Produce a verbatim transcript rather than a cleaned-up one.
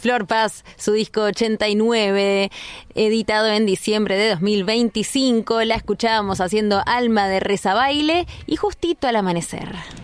Flor Paz, su disco ochenta y nueve, editado en diciembre de dos mil veinticinco. La escuchábamos haciendo Alma de Rezabaile y Justito al Amanecer.